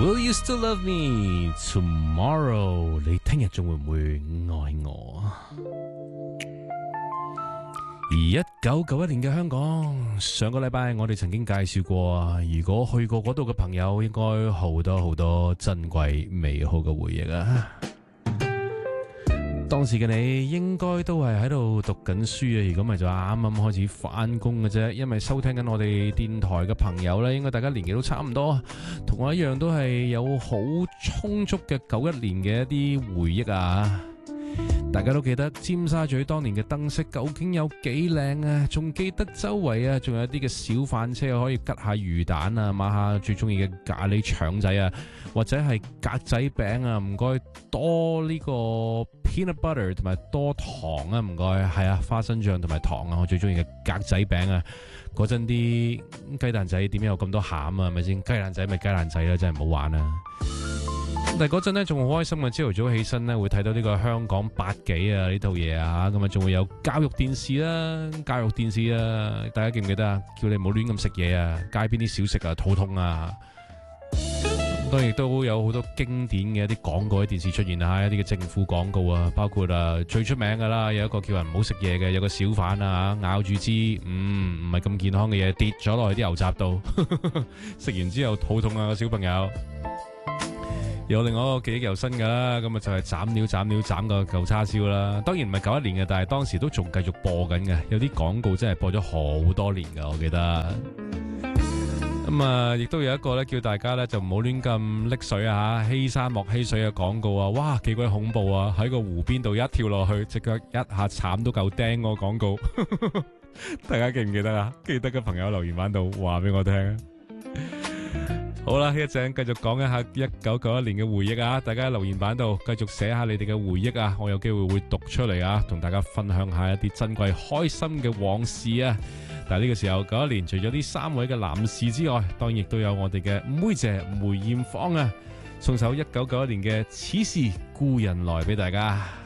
Will you still love me tomorrow？ 你聽日仲會唔會愛我？1991年嘅香港，上個禮拜我哋曾經介紹過，如果去過嗰度嘅朋友，應該好多好多珍貴美好嘅回憶啊！當時嘅你應該都係喺度讀緊書啊，如果唔係就啱啱開始返工嘅啫。因為收聽緊我哋電台嘅朋友呢，應該大家年紀都差唔多，同我一樣都係有好充足嘅91年嘅一啲回憶啊！大家都記得尖沙咀當年嘅燈飾究竟有幾靚啊，仲記得周圍啊仲有一啲嘅小販車可以吉下魚蛋啊，買下最中意嘅咖喱腸仔啊，或者係格仔餅啊，唔該多呢個 peanut butter 同埋多糖啊，唔該係啊，花生醬同埋糖啊，我最中意嘅格仔餅啊。嗰陣啲雞蛋仔點解有咁多餡啊？係咪先？雞蛋仔咪雞蛋仔啦，真係唔好玩啊！但係嗰陣咧仲好開心嘅，朝頭早起身咧會睇到呢個香港8幾啊呢套嘢啊，咁啊仲會有教育電視啦，教育電視啊，大家記唔記得啊？叫你唔好亂咁食嘢啊，街邊啲小食啊，肚痛啊！當然亦都有好多經典嘅一啲廣告喺電視出現啊，一啲嘅政府廣告啊，包括最出名㗎啦，有一個叫人唔好食嘢嘅，有個小販啊咬住支唔係咁健康嘅嘢跌咗落去啲牛雜度，食完之後肚痛啊個小朋友。有另外一個記憶猶新噶啦，咁啊就係斬料斬個舊叉燒啦。當然唔係91年嘅，但係當時都仲繼續播緊嘅。有啲廣告真係播咗好多年噶，我記得。咁啊，亦都有一個咧，叫大家咧就唔好亂咁溺水啊！欺山莫欺水嘅廣告啊，哇，幾鬼恐怖啊！喺個湖邊度一跳落去，隻腳一下慘到夠釘個廣告。大家記唔記得啊？記得嘅朋友留言板度話俾我聽。好啦，一陣繼續講一下1991年嘅回憶啊！大家喺留言板度繼續寫下你哋嘅回憶啊！我有機會會讀出嚟啊，同大家分享下一啲珍貴開心嘅往事啊！但係呢個時候91年除咗呢3位嘅男士之外，當然亦都有我哋嘅妹姐梅艷芳啊，送首1991年嘅《此時故人來》俾大家。